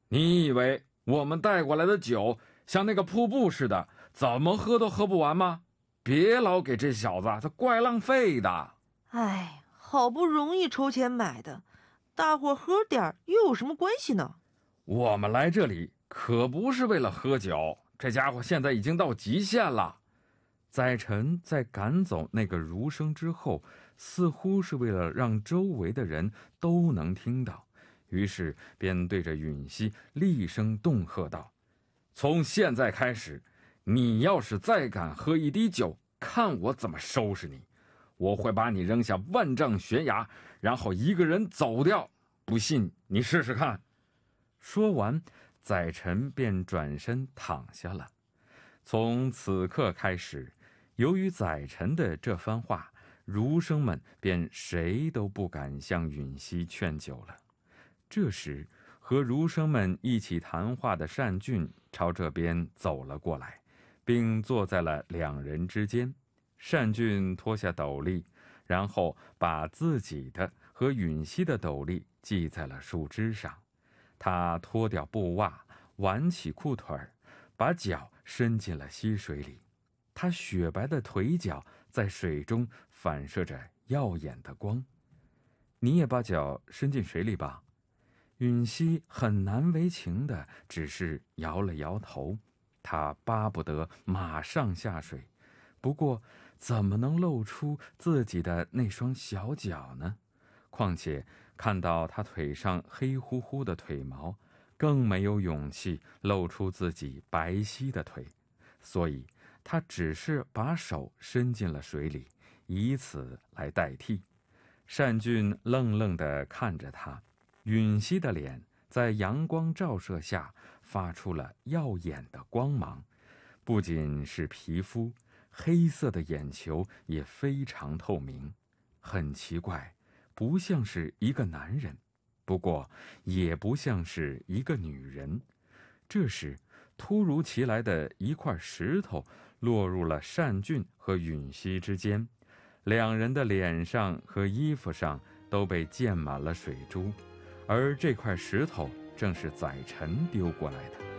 你以为我们带过来的酒像那个瀑布似的，怎么喝都喝不完吗？别老给这小子，他怪浪费的。 哎，好不容易筹钱买的，大伙喝点儿又有什么关系呢？ 我们来这里可不是为了喝酒，这家伙现在已经到极限了。载臣在赶走那个儒生之后，似乎是为了让周围的人都能听到，于是便对着允熙厉声恫喝道：从现在开始，你要是再敢喝一滴酒，看我怎么收拾你！我会把你扔下万丈悬崖，然后一个人走掉，不信你试试看。说完，载臣便转身躺下了。从此刻开始，由于载臣的这番话，儒生们便谁都不敢向允熙劝酒了。这时，和儒生们一起谈话的单俊朝这边走了过来，并坐在了两人之间。单俊脱下斗笠，然后把自己的和允熙的斗笠系在了树枝上。他脱掉布袜，挽起裤腿，把脚伸进了溪水里。他雪白的腿脚在水中反射着耀眼的光。你也把脚伸进水里吧。允熙很难为情的只是摇了摇头，他巴不得马上下水，不过怎么能露出自己的那双小脚呢？况且看到他腿上黑乎乎的腿毛，更没有勇气露出自己白皙的腿，所以他只是把手伸进了水里，以此来代替。单俊愣愣地看着他，允熙的脸在阳光照射下发出了耀眼的光芒，不仅是皮肤，黑色的眼球也非常透明，很奇怪，不像是一个男人，不过也不像是一个女人。这时，突如其来的一块石头落入了单俊和允熙之间，两人的脸上和衣服上都被溅满了水珠，而这块石头正是载臣丢过来的。